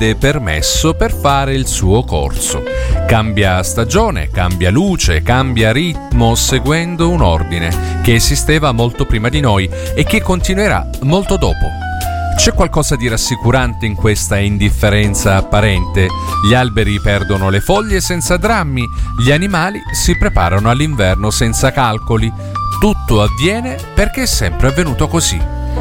permesso per fare il suo corso. Cambia stagione, cambia luce, cambia ritmo seguendo un ordine che esisteva molto prima di noi e che continuerà molto dopo. C'è qualcosa di rassicurante in questa indifferenza apparente. Gli alberi perdono le foglie senza drammi, gli animali si preparano all'inverno senza calcoli. Tutto avviene perché è sempre avvenuto così.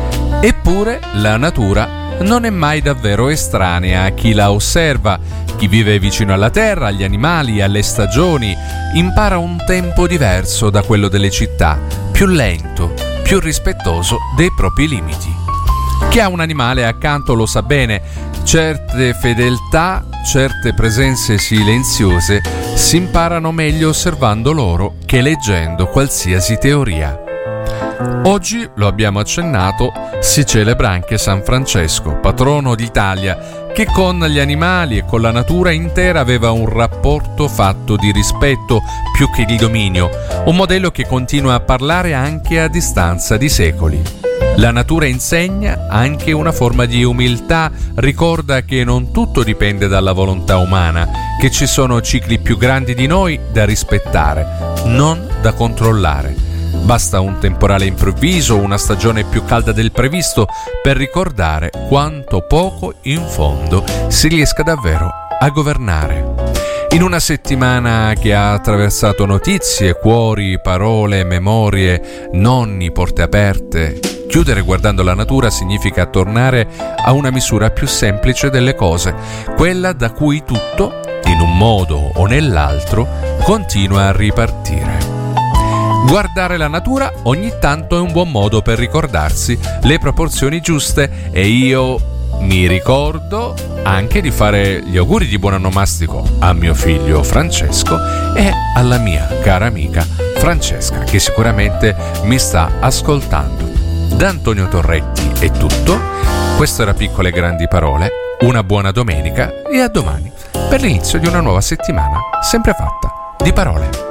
Eppure la natura non è mai davvero estranea a chi la osserva. Chi vive vicino alla terra, agli animali, alle stagioni, impara un tempo diverso da quello delle città, più lento, più rispettoso dei propri limiti. Chi ha un animale accanto lo sa bene, certe fedeltà, certe presenze silenziose si imparano meglio osservando loro che leggendo qualsiasi teoria. Oggi, lo abbiamo accennato, si celebra anche San Francesco, patrono d'Italia, che con gli animali e con la natura intera aveva un rapporto fatto di rispetto più che di dominio, un modello che continua a parlare anche a distanza di secoli. La natura insegna anche una forma di umiltà, ricorda che non tutto dipende dalla volontà umana, che ci sono cicli più grandi di noi da rispettare, non da controllare. Basta un temporale improvviso, una stagione più calda del previsto per ricordare quanto poco in fondo si riesca davvero a governare. In una settimana che ha attraversato notizie, cuori, parole, memorie, nonni, porte aperte, chiudere guardando la natura significa tornare a una misura più semplice delle cose, quella da cui tutto, in un modo o nell'altro, continua a ripartire. Guardare la natura ogni tanto è un buon modo per ricordarsi le proporzioni giuste e io mi ricordo anche di fare gli auguri di buon onomastico a mio figlio Francesco e alla mia cara amica Francesca, che sicuramente mi sta ascoltando. Da Antonio Torretti è tutto, questo era Piccole e Grandi Parole, una buona domenica e a domani per l'inizio di una nuova settimana sempre fatta di parole.